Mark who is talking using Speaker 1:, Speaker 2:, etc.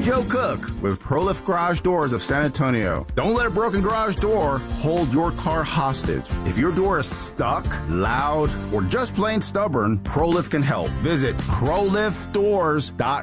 Speaker 1: Joe Cook with ProLift Garage Doors of San Antonio. Don't let a broken garage door hold your car hostage. If your door is stuck, loud, or just plain stubborn, ProLift can help. Visit ProLiftDoors.com.